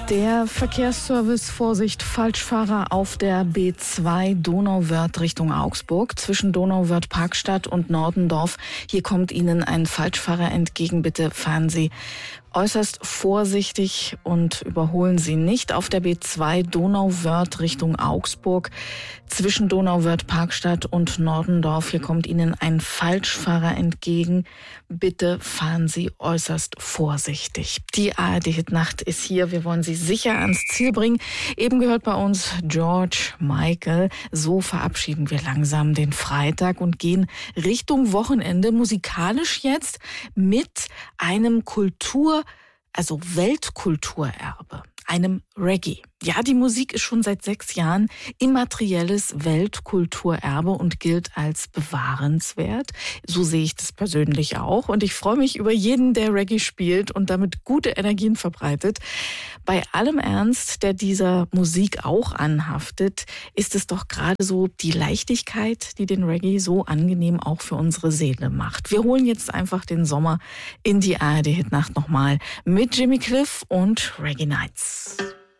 Der Verkehrsservice, Vorsicht, Falschfahrer auf der B2 Donauwörth Richtung Augsburg zwischen Donauwörth-Parkstadt und Nordendorf. Hier kommt Ihnen ein Falschfahrer entgegen. Bitte fahren Sie äußerst vorsichtig und überholen Sie nicht auf der B2 Donauwörth Richtung Augsburg zwischen Donauwörth-Parkstadt und Nordendorf. Hier kommt Ihnen ein Falschfahrer entgegen. Bitte fahren Sie äußerst vorsichtig. Die ARD-Hitnacht ist hier. Wir wollen Sie sicher ans Ziel bringen. Eben gehört bei uns George Michael. So verabschieden wir langsam den Freitag und gehen Richtung Wochenende. Musikalisch jetzt mit einem Weltkulturerbe, einem Reggae. Ja, die Musik ist schon seit 6 Jahren immaterielles Weltkulturerbe und gilt als bewahrenswert. So sehe ich das persönlich auch. Und ich freue mich über jeden, der Reggae spielt und damit gute Energien verbreitet. Bei allem Ernst, der dieser Musik auch anhaftet, ist es doch gerade so die Leichtigkeit, die den Reggae so angenehm auch für unsere Seele macht. Wir holen jetzt einfach den Sommer in die ARD-Hitnacht nochmal mit Jimmy Cliff und Reggae Nights.